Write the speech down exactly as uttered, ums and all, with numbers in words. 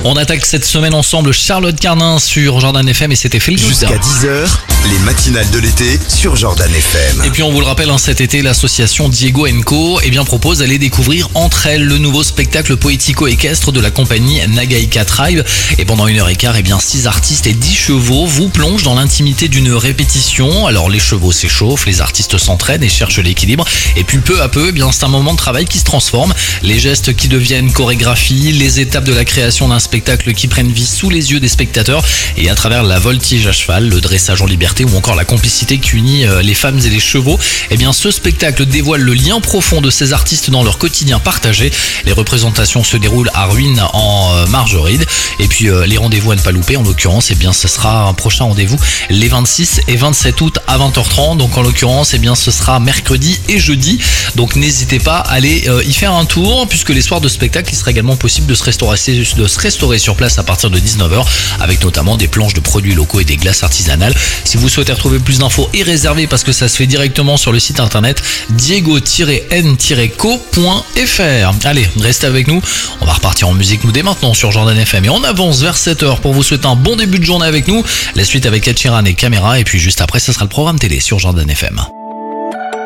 On attaque cette semaine ensemble Charlotte Carnin sur Jordan F M et c'était fait le Jusqu'à dix heures, les matinales de l'été sur Jordan F M. Et puis on vous le rappelle, hein, cet été, l'association Diego and Co eh bien, propose d'aller découvrir Entre elles, le nouveau spectacle poético-équestre de la compagnie Nagaïka Tribe. Et pendant une heure et quart, eh bien, six artistes et dix chevaux vous plongent dans l'intimité d'une répétition. Alors les chevaux s'échauffent, les artistes s'entraînent et cherchent l'équilibre. Et puis peu à peu, eh bien, c'est un moment de travail qui se transforme. Les gestes qui deviennent chorégraphie, les étapes de la création d'un spectacle qui prennent vie sous les yeux des spectateurs et à travers la voltige à cheval, le dressage en liberté ou encore la complicité qui unit les femmes et les chevaux, eh bien ce spectacle dévoile le lien profond de ces artistes dans leur quotidien partagé. Les représentations se déroulent à Ruines en Margeride et puis euh, les rendez-vous à ne pas louper en l'occurrence, eh bien ce sera un prochain rendez-vous les vingt-six et vingt-sept août à vingt heures trente. Donc en l'occurrence, eh bien ce sera mercredi et jeudi. Donc n'hésitez pas à aller euh, y faire un tour puisque les soirs de spectacle, il sera également possible de se restaurer, de se restaurer sur place à partir de dix-neuf heures avec notamment des planches de produits locaux et des glaces artisanales. Si vous souhaitez retrouver plus d'infos et réserver parce que ça se fait directement sur le site internet diego tiret n tiret co point f r. Allez, restez avec nous. On va repartir en musique nous dès maintenant sur Jordan F M et on avance vers sept heures pour vous souhaiter un bon début de journée avec nous. La suite avec Ed Sheeran et Caméra et puis juste après, ce sera le programme télé sur Jordan F M.